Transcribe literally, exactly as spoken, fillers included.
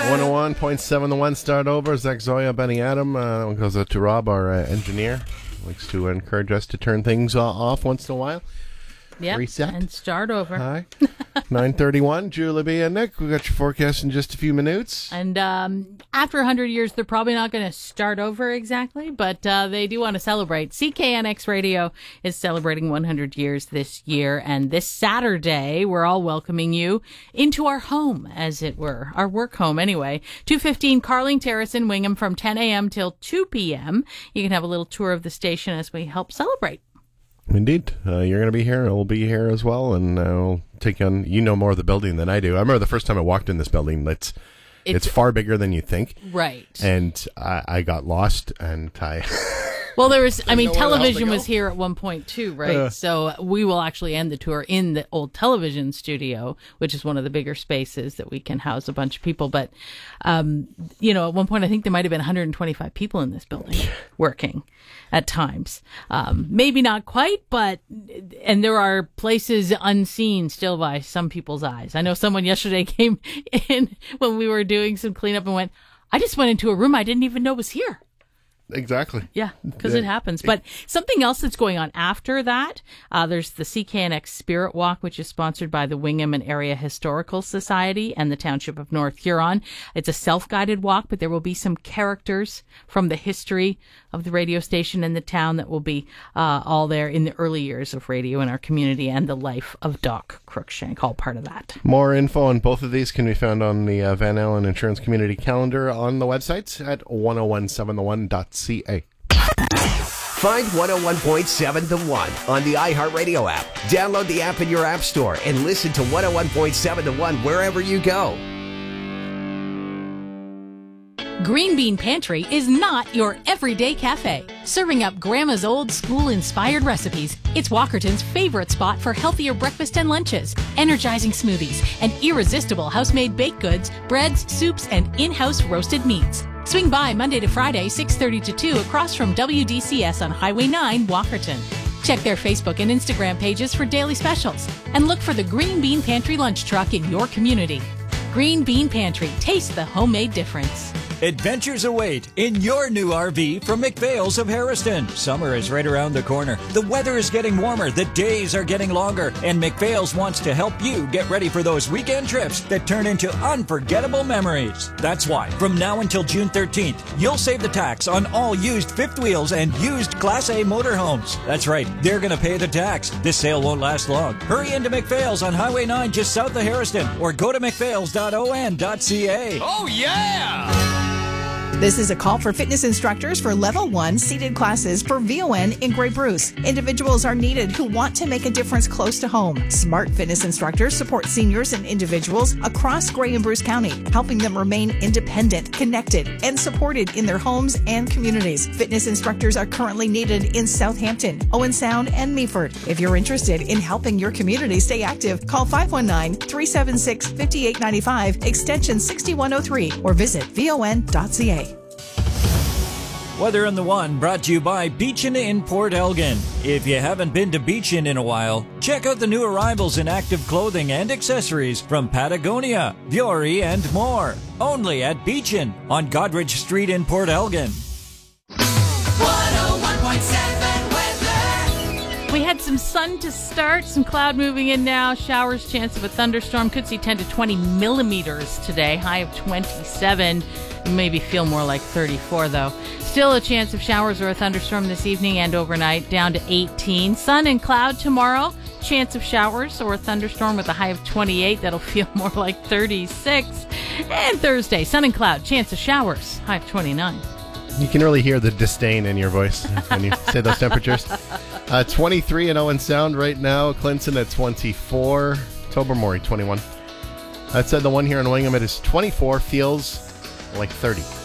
one oh one point seven The One start over. Zach Zoya, Benny Adam. Uh, that one goes out to Rob, our uh, engineer. Likes to encourage us to turn things uh, off once in a while. Yep, reset and start over. Hi. nine thirty-one, Julie B and Nick. We got your forecast in just a few minutes. And um, after one hundred years, they're probably not going to start over exactly, but uh, they do want to celebrate. C K N X Radio is celebrating one hundred years this year, and this Saturday, we're all welcoming you into our home, as it were, our work home anyway. two fifteen Carling Terrace in Wingham from ten a.m. till two p.m. You can have a little tour of the station as we help celebrate. Indeed. Uh, you're going to be here. I'll be here as well, and I'll take on, you know more of the building than I do. I remember the first time I walked in this building, it's, it's, it's far bigger than you think. Right. And I, I got lost, and I... Well, there was, I mean, television was here at one point too, right? Uh, so we will actually end the tour in the old television studio, which is one of the bigger spaces that we can house a bunch of people. But, um, you know, at one point, I think there might have been one hundred twenty-five people in this building working at times. Um, maybe not quite, but, and there are places unseen still by some people's eyes. I know someone yesterday came in when we were doing some cleanup and went, I just went into a room I didn't even know was here. Exactly. Yeah, because Yeah. it happens. But something else that's going on after that, uh, there's the C K N X Spirit Walk, which is sponsored by the Wingham and Area Historical Society and the Township of North Huron. It's a self-guided walk, but there will be some characters from the history of the radio station and the town that will be uh, all there in the early years of radio in our community, and the life of Doc Cruikshank, all part of that. More info on both of these can be found on the uh, Van Allen Insurance Community Calendar on the website at ten seventeen the one dot c a. Find one oh one point seven The One on the iHeartRadio app. Download the app in your app store and listen to one oh one point seven The One wherever you go. Green Bean Pantry is not your everyday cafe. Serving up Grandma's old school inspired recipes, it's Walkerton's favorite spot for healthier breakfast and lunches, energizing smoothies, and irresistible house-made baked goods, breads, soups, and in-house roasted meats. Swing by Monday to Friday, six thirty to two, across from W D C S on Highway nine, Walkerton. Check their Facebook and Instagram pages for daily specials, and look for the Green Bean Pantry lunch truck in your community. Green Bean Pantry, taste the homemade difference. Adventures await in your new R V from McPhail's of Harrison. Summer is right around the corner. The weather is getting warmer. The days are getting longer. And McPhail's wants to help you get ready for those weekend trips that turn into unforgettable memories. That's why, from now until June thirteenth, you'll save the tax on all used fifth wheels and used Class A motorhomes. That's right, they're going to pay the tax. This sale won't last long. Hurry into McPhail's on Highway nine just south of Harrison, or go to mcphails dot o n dot c a. Oh, yeah! This is a call for fitness instructors for Level one seated classes for V O N in Grey Bruce. Individuals are needed who want to make a difference close to home. Smart fitness instructors support seniors and individuals across Grey and Bruce County, helping them remain independent, connected, and supported in their homes and communities. Fitness instructors are currently needed in Southampton, Owen Sound, and Meaford. If you're interested in helping your community stay active, call five one nine, three seven six, five eight nine five, extension six one oh three, or visit V O N dot c a. Weather in the One brought to you by Beachin in Port Elgin. If you haven't been to Beachin in a while, check out the new arrivals in active clothing and accessories from Patagonia, Vuori, and more. Only at Beachin on Godrich Street in Port Elgin. one oh one point seven weather. We had some sun to start, some cloud moving in now, showers, chance of a thunderstorm. Could see ten to twenty millimeters today, high of twenty-seven. Maybe feel more like thirty-four, though. Still a chance of showers or a thunderstorm this evening and overnight, down to eighteen. Sun and cloud tomorrow. Chance of showers or a thunderstorm with a high of twenty-eight. That'll feel more like thirty-six. And Thursday, sun and cloud. Chance of showers. High of twenty-nine. You can really hear the disdain in your voice when you say those temperatures. Uh, twenty-three in Owen Sound right now. Clinton at twenty-four. Tobermory, twenty-one. That said, the one here in Wingham, it is twenty-four. Feels like thirty.